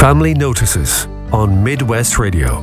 Family Notices on Midwest Radio.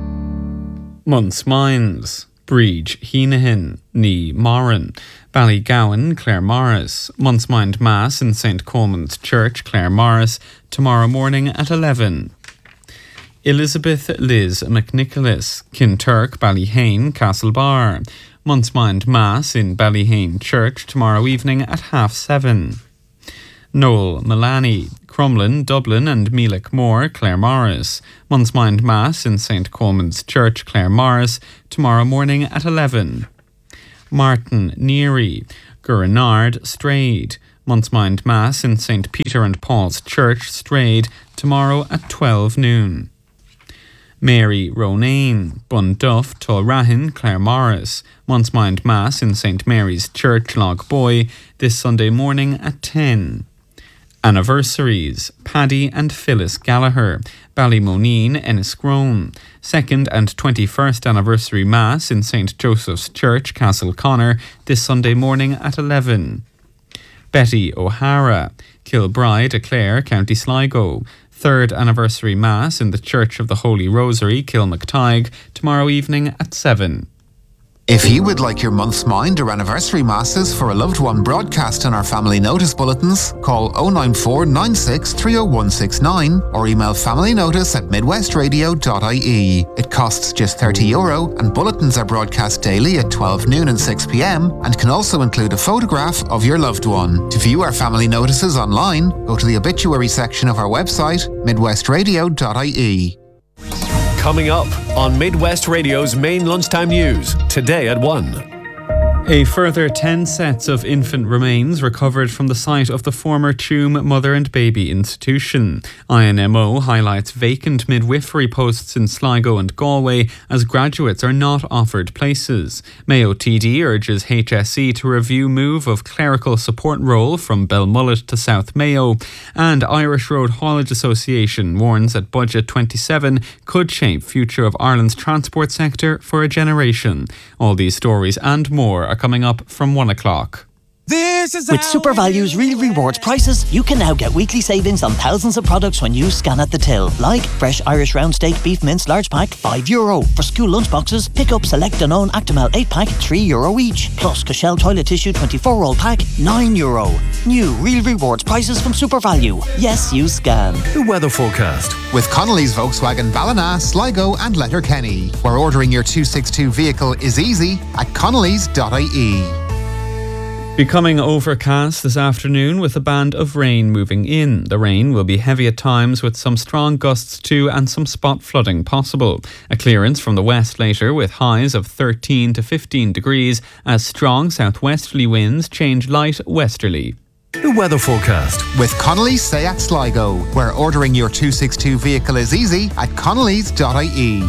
Months Minds, Breach, Heenahin, Ní Moran, Ballygowan, Claremorris, Months Mind Mass in St. Coleman's Church, Claremorris, tomorrow morning at 11. Elizabeth Liz McNicholas, Kinturk, Ballyhane, Castlebar, Months Mind Mass in Ballyhane Church tomorrow evening at 7:30. Noel Milani, Crumlin, Dublin and Meelick Moore, Claremorris, Months Mind Mass in St. Coleman's Church, Claremorris, tomorrow morning at 11. Martin Neary, Gurenard, Strayed, Months Mind Mass in St. Peter and Paul's Church, Strayed, tomorrow at 12 noon. Mary Ronayne, Bunduff, Tulrahin, Claremorris, Months Mind Mass in St. Mary's Church, Lochboy, this Sunday morning at 10. Anniversaries: Paddy and Phyllis Gallagher, Ballymoneen, Enniscrone. 2nd and 21st anniversary Mass in St. Joseph's Church, Castleconnor, this Sunday morning at 11. Betty O'Hara, Kilbride, Clare, County Sligo. 3rd anniversary Mass in the Church of the Holy Rosary, Kilmactyghe, tomorrow evening at 7. If you would like your month's mind or anniversary masses for a loved one broadcast in our family notice bulletins, call 094 96 30169 or email familynotice@midwestradio.ie. It costs just €30 and bulletins are broadcast daily at 12 noon and 6 p.m. and can also include a photograph of your loved one. To view our family notices online, go to the obituary section of our website, midwestradio.ie. Coming up on Midwest Radio's main lunchtime news, today at 1. A further 10 sets of infant remains recovered from the site of the former Tuam Mother and Baby Institution. INMO highlights vacant midwifery posts in Sligo and Galway as graduates are not offered places. Mayo TD urges HSE to review move of clerical support role from Belmullet to South Mayo. And Irish Road Haulage Association warns that Budget 27 could shape future of Ireland's transport sector for a generation. All these stories and more are coming up from 1 o'clock. With SuperValue's Real Rewards prices, you can now get weekly savings on thousands of products when you scan at the till. Like fresh Irish round steak beef mince large pack, €5. For school lunchboxes, pick up select Danone Actimel 8 pack, €3 each. Plus Cashel toilet tissue 24-roll pack, €9. New Real Rewards prices from SuperValue. Yes, you scan. The weather forecast. With Connolly's Volkswagen Ballina, Sligo and Letterkenny, where ordering your 262 vehicle is easy at connolly's.ie. Becoming overcast this afternoon with a band of rain moving in. The rain will be heavy at times with some strong gusts too and some spot flooding possible. A clearance from the west later with highs of 13 to 15 degrees as strong southwesterly winds change light westerly. The weather forecast. With Connolly's Seat Sligo, where ordering your 262 vehicle is easy at connolly's.ie.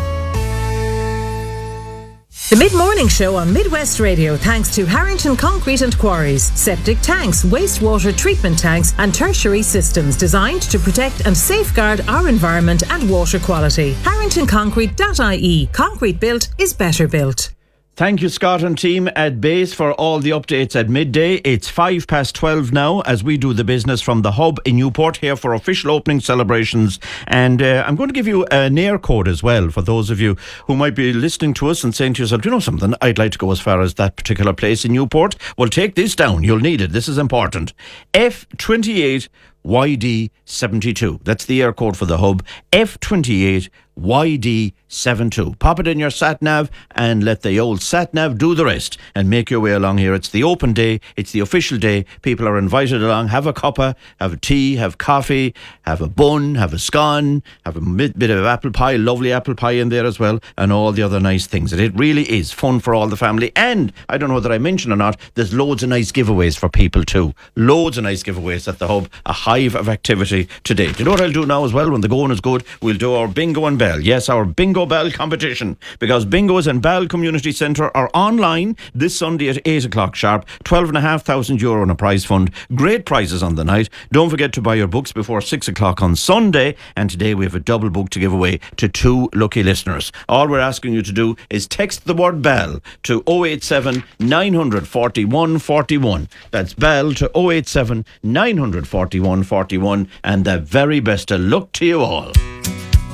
The Mid-Morning Show on Midwest Radio thanks to Harrington Concrete and Quarries, septic tanks, wastewater treatment tanks and tertiary systems designed to protect and safeguard our environment and water quality. HarringtonConcrete.ie. Concrete built is better built. Thank you, Scott and team at Base, for all the updates at midday. It's 12:05 now as we do the business from the hub in Newport here for official opening celebrations. And I'm going to give you an air code as well for those of you who might be listening to us and saying to yourself, do you know something? I'd like to go as far as that particular place in Newport. Well, take this down. You'll need it. This is important. F28 YD72. That's the air code for the hub. F28 YD72. Pop it in your sat-nav and let the old sat-nav do the rest and make your way along here. It's the open day. It's the official day. People are invited along. Have a cuppa, have a tea, have coffee, have a bun, have a scone, have a bit of apple pie, lovely apple pie in there as well, and all the other nice things. And it really is fun for all the family. And I don't know whether I mentioned or not, there's loads of nice giveaways for people too. Loads of nice giveaways at the hub. A hive of activity today. Do you know what I'll do now as well when the going is good? We'll do our bingo and Bell. Yes, our Bingo Bell competition, because Bingos and Bell Community Centre are online this Sunday at 8 o'clock sharp. €12,500 in a prize fund. Great prizes on the night. Don't forget to buy your books before 6 o'clock on Sunday. And today we have a double book to give away to 2 lucky listeners. All we're asking you to do is text the word Bell to 087 941 41. That's Bell to 087 941 41. And the very best of luck to you all.